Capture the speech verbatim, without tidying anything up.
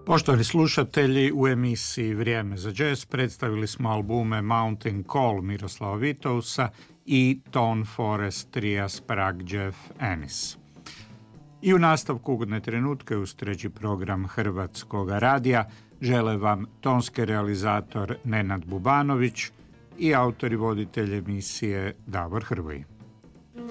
Poštovani slušatelji, u emisiji Vrijeme za jazz predstavili smo albume Mountain Call Miroslava Vitousa i Tone Forest tria Sprague Jeff Ennis. I u nastavku ugodne trenutke uz treći program Hrvatskog radija žele vam tonski realizator Nenad Bubanović i autor i voditelj emisije Davor Hrvoj.